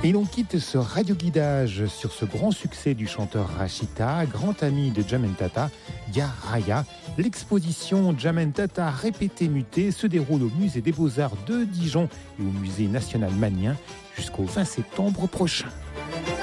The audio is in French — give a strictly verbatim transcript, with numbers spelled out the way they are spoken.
Et l'on quitte ce radioguidage sur ce grand succès du chanteur Rachita, grand ami de Djamel Tata, Ya Raya. L'exposition Djamel Tata répété muté se déroule au musée des Beaux-Arts de Dijon et au musée national malien jusqu'au vingt septembre prochain.